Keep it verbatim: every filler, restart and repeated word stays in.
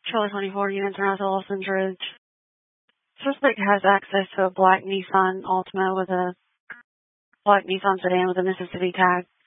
Charlie twenty-four, units around Los Angeles. Suspect has access to a black Nissan Altima with a black Nissan sedan with a Mississippi tag.